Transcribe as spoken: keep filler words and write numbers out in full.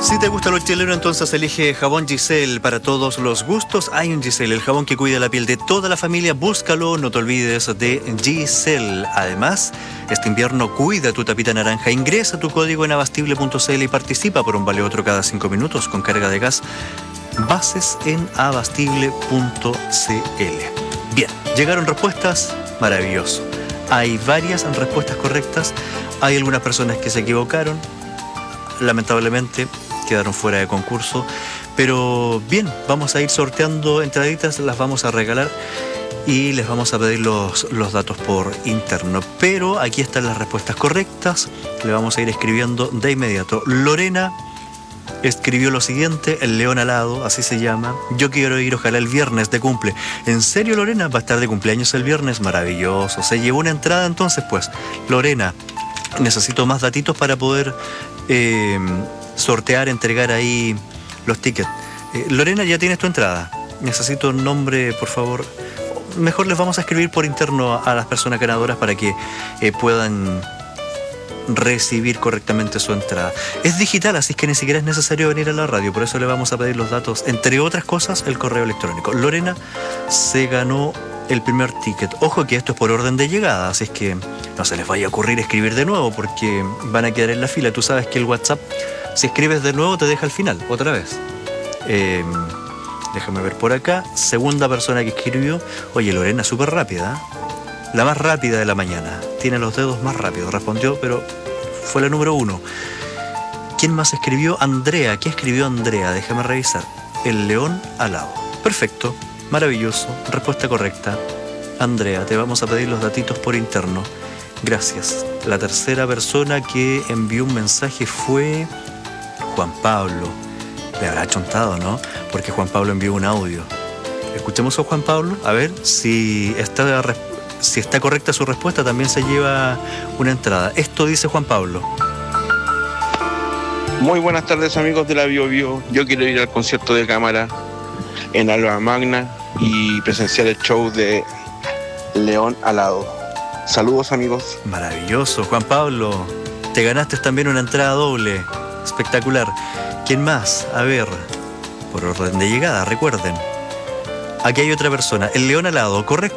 Si te gusta lo chileno, entonces elige jabón Giselle para todos los gustos. Hay un Giselle, el jabón que cuida la piel de toda la familia. Búscalo, no te olvides de Giselle. Además, este invierno cuida tu tapita naranja. Ingresa tu código en abastible punto c l y participa por un vale otro cada cinco minutos con carga de gas. Bases en abastible punto c l. Bien, llegaron respuestas. Maravilloso. Hay varias respuestas correctas. Hay algunas personas que se equivocaron. Lamentablemente quedaron fuera de concurso, pero bien, vamos a ir sorteando entraditas, las vamos a regalar y les vamos a pedir los, los datos por interno. Pero aquí están las respuestas correctas, le vamos a ir escribiendo de inmediato. Lorena escribió lo siguiente: el león alado, así se llama. Yo quiero ir, ojalá el viernes de cumple. ¿En serio, Lorena? ¿Va a estar de cumpleaños el viernes? Maravilloso. Se llevó una entrada entonces, pues. Lorena, necesito más datitos para poder eh, sortear, entregar ahí los tickets. Eh, Lorena, ya tienes tu entrada. Necesito un nombre, por favor. Mejor les vamos a escribir por interno a, a las personas ganadoras para que eh, puedan recibir correctamente su entrada. Es digital, así que ni siquiera es necesario venir a la radio, por eso le vamos a pedir los datos, entre otras cosas, el correo electrónico. Lorena se ganó el primer ticket. Ojo que esto es por orden de llegada, así es que no se les vaya a ocurrir escribir de nuevo porque van a quedar en la fila. Tú sabes que el WhatsApp, si escribes de nuevo, te deja al final, otra vez. Eh, déjame ver por acá. Segunda persona que escribió. Oye, Lorena, súper rápida, ¿eh? La más rápida de la mañana. Tiene los dedos más rápidos. Respondió, pero fue la número uno. ¿Quién más escribió? Andrea. ¿Qué escribió Andrea? Déjame revisar. El león alado. Perfecto. Maravilloso. Respuesta correcta. Andrea, te vamos a pedir los datitos por interno. Gracias. La tercera persona que envió un mensaje fue Juan Pablo. Le habrá chontado, ¿no? Porque Juan Pablo envió un audio. Escuchemos a Juan Pablo. A ver si está, si está correcta su respuesta. También se lleva una entrada. Esto dice Juan Pablo. Muy buenas tardes, amigos de la Bio Bio. Yo quiero ir al concierto de cámara en Alba Magna y presenciar el show de León Alado. Saludos, amigos. Maravilloso, Juan Pablo. Te ganaste también una entrada doble. Espectacular. ¿Quién más? A ver, por orden de llegada, recuerden. Aquí hay otra persona. El león alado, correcto.